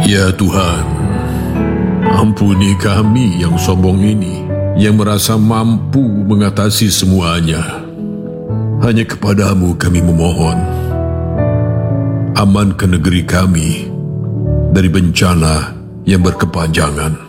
Ya Tuhan, ampuni kami yang sombong ini, yang merasa mampu mengatasi semuanya. Hanya kepadamu kami memohon, amankan negeri kami dari bencana yang berkepanjangan.